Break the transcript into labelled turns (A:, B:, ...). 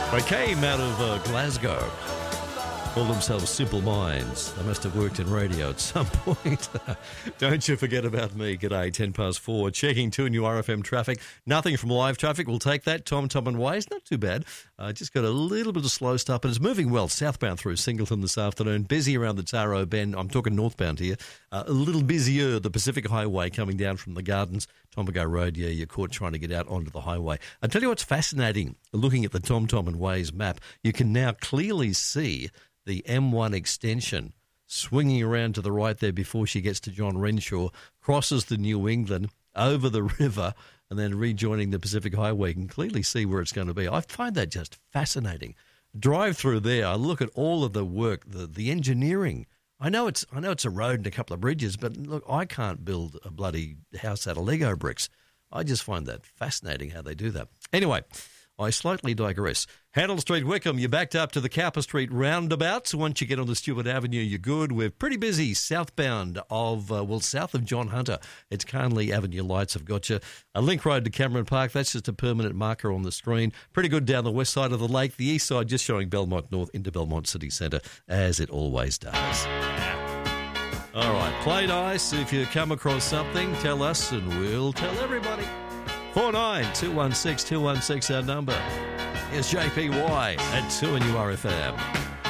A: They came out of Glasgow. Call themselves Simple Minds. They must have worked in radio at some point. Don't you forget about me. G'day, 4:10. Checking 2 new RFM traffic. Nothing from live traffic. We'll take that. Tom and Ways, not too bad. Just got a little bit of slow stuff, but it's moving well. Southbound through Singleton this afternoon. Busy around the Taro Bend. I'm talking northbound here. A little busier, the Pacific Highway coming down from the Gardens. Tombago Road, yeah, you're caught trying to get out onto the highway. I'll tell you what's fascinating. Looking at the Tom and Ways map, you can now clearly see the M1 extension swinging around to the right there before she gets to John Renshaw, crosses the New England, over the river, and then rejoining the Pacific Highway. You can clearly see where it's going to be. I find that just fascinating. Drive through there, I look at all of the work, the engineering. I know it's a road and a couple of bridges, but look, I can't build a bloody house out of Lego bricks. I just find that fascinating how they do that. Anyway, I slightly digress. Handel Street, Wickham, you're backed up to the Cowper Street roundabout. So once you get on the Stewart Avenue, you're good. We're pretty busy southbound of, south of John Hunter. It's Carnley Avenue lights have got you. A link road to Cameron Park, that's just a permanent marker on the screen. Pretty good down the west side of the lake. The east side just showing Belmont North into Belmont City Centre, as it always does. All right, play nice. If you come across something, tell us and we'll tell everybody. 49-216-216 our number. Here's JPY at 2 and URFM.